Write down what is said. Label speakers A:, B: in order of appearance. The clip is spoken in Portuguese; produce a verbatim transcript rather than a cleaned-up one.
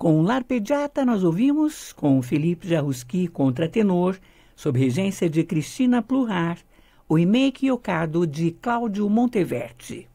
A: Com L'Arpeggiata nós ouvimos com Felipe Jarruski contratenor, sob regência de Cristina Pluhar, o Himei Kiyokado de Cláudio Monteverdi.